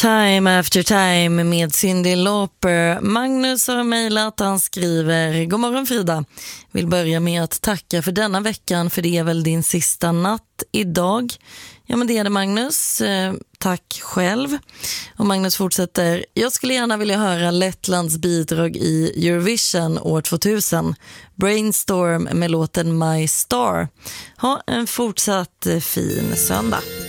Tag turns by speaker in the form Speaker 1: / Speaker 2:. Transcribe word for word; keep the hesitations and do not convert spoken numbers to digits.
Speaker 1: Time after time med Cyndi Lauper. Magnus har mejlat, han skriver: God morgon Frida, vill börja med att tacka för denna veckan, för det är väl din sista natt idag. Ja, men det är det, Magnus. Eh, tack själv. Och Magnus fortsätter: jag skulle gärna vilja höra Lettlands bidrag i Eurovision år tvåtusen. Brainstorm med låten My Star. Ha en fortsatt fin söndag.